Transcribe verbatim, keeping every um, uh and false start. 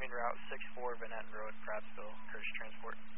route six four Van Etten Road, Prattsville, Curtis Transport.